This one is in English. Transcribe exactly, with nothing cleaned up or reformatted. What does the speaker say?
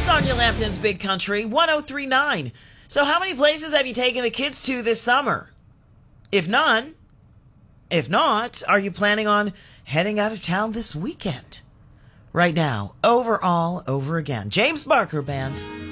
Sonia Lampton's Big Country, one oh three point nine. So how many places have you taken the kids to this summer? If none, if not, are you planning on heading out of town this weekend? Right now, Over All Over Again. James Barker Band.